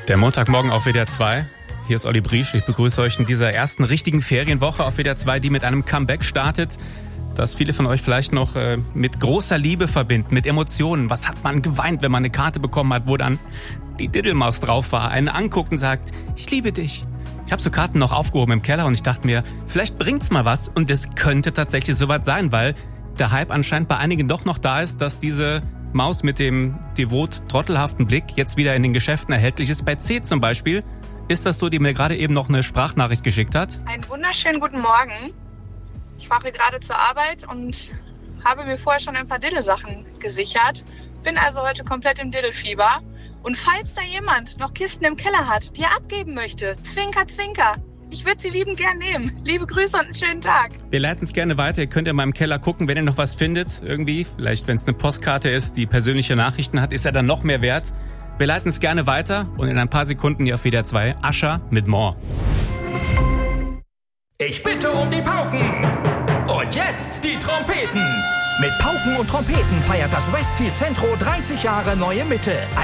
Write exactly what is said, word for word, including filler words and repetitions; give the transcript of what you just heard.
Der Montagmorgen auf W D R zwei. Hier ist Olli Briesch. Ich begrüße euch in dieser ersten richtigen Ferienwoche auf W D R zwei, die mit einem Comeback startet, das viele von euch vielleicht noch äh, mit großer Liebe verbinden, mit Emotionen. Was hat man geweint, wenn man eine Karte bekommen hat, wo dann die Diddelmaus drauf war, einen anguckt und sagt, ich liebe dich. Ich habe so Karten noch aufgehoben im Keller und ich dachte mir, vielleicht bringt's mal was, und es könnte tatsächlich soweit sein, weil der Hype anscheinend bei einigen doch noch da ist, dass diese Maus mit dem devot trottelhaften Blick jetzt wieder in den Geschäften erhältlich ist. Bei C zum Beispiel ist das so, die mir gerade eben noch eine Sprachnachricht geschickt hat. Einen wunderschönen guten Morgen. Ich fahre gerade zur Arbeit und habe mir vorher schon ein paar Diddle-Sachen gesichert. Bin also heute komplett im Diddle-Fieber. Und falls da jemand noch Kisten im Keller hat, die er abgeben möchte, zwinker, zwinker, ich würde sie liebend gern nehmen. Liebe Grüße und einen schönen Tag. Wir leiten es gerne weiter. Ihr könnt in meinem Keller gucken, wenn ihr noch was findet. Irgendwie, vielleicht wenn es eine Postkarte ist, die persönliche Nachrichten hat, ist ja dann noch mehr wert. Wir leiten es gerne weiter und in ein paar Sekunden hier auf W D R zwei Ascher mit More. Ich bitte um die Pauken. Und jetzt die Trompeten. Mit Pauken und Trompeten feiert das Westfield Centro dreißig Jahre Neue Mitte.